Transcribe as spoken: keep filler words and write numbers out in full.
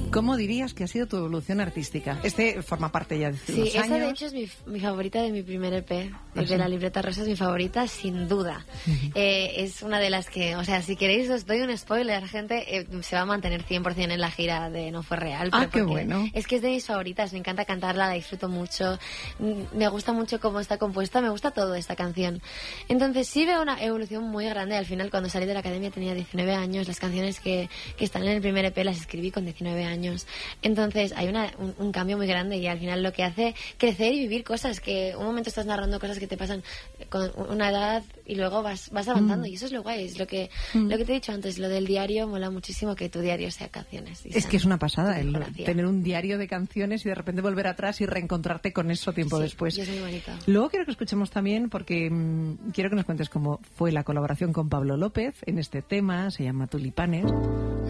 ¿Cómo dirías que ha sido tu evolución artística? Este forma parte ya de Sí, unos esa años. de hecho es mi, mi favorita de mi primer E P, ¿Ah, de sí? la libreta rosa es mi favorita, sin duda. Uh-huh. eh, es una de las que, o sea, si queréis os doy un spoiler, gente, eh, se va a mantener cien por ciento en la gira de No Fue Real. Ah, qué bueno. Es que es de mis favoritas, me encanta cantarla, la disfruto mucho, me gusta mucho cómo está compuesta, me gusta todo esta canción. Entonces sí veo una evolución muy grande. Al final, cuando salí de la academia tenía diecinueve años, las canciones que, que están en el primer E P las escribí con diecinueve años. Entonces hay una, un, un cambio muy grande y al final lo que hace crecer y vivir cosas que un momento estás narrando cosas que te pasan con una edad y luego vas, vas avanzando mm. y eso es lo guay, es lo que, mm. lo que te he dicho antes, lo del diario, mola muchísimo que tu diario sea canciones. Es que es una pasada el tener un diario de canciones y de repente volver atrás y reencontrarte con eso tiempo sí, después. Y es muy bonito. Luego quiero que escuchemos también, porque mmm, quiero que nos cuentes cómo fue la colaboración con Pablo López en este tema, se llama Tulipanes.